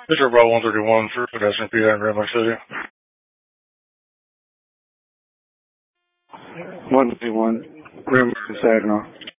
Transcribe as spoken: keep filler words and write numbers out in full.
This is about one thirty-one for pedestrian P I in Grand Lake City. one fifty-one, Grand Lake and Saginaw.